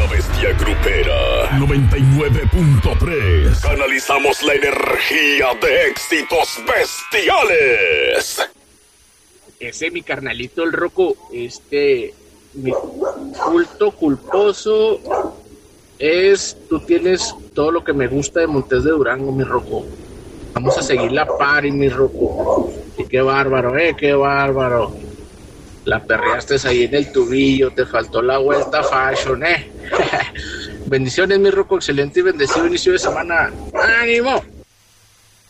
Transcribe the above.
bestia grupera 99.3. Canalizamos la energía de éxitos bestiales. Ese mi carnalito el Rocco, mi culto culposo es, tú tienes todo lo que me gusta de Montes de Durango, mi Rocco. Vamos a seguir la party, mi Rocco. Y qué bárbaro, qué bárbaro. La perreaste ahí en el tubillo, te faltó la vuelta fashion, Bendiciones, mi Rocco, excelente y bendecido inicio de semana. ¡Ánimo!